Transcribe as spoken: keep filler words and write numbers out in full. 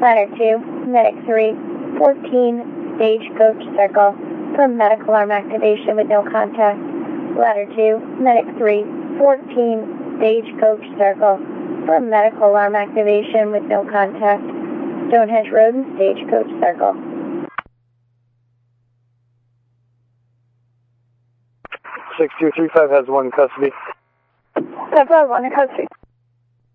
Ladder two, Medic three, fourteen, Stagecoach Circle, for medical arm activation with no contact. Ladder two, Medic three, fourteen, Stagecoach Circle, for medical arm activation with no contact. Stonehenge Road and Stagecoach Circle. six two three five has one in custody. Several one in custody.